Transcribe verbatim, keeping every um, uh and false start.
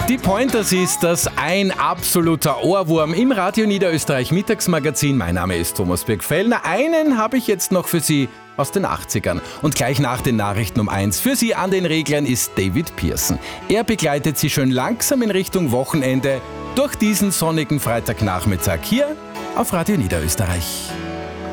Die Pointer Sisters, ein absoluter Ohrwurm im Radio Niederösterreich Mittagsmagazin. Mein Name ist Thomas Birgfellner. Einen habe ich jetzt noch für Sie aus den achtzigern. Und gleich nach den Nachrichten um eins für Sie an den Reglern ist David Pearson. Er begleitet Sie schön langsam in Richtung Wochenende durch diesen sonnigen Freitagnachmittag hier auf Radio Niederösterreich.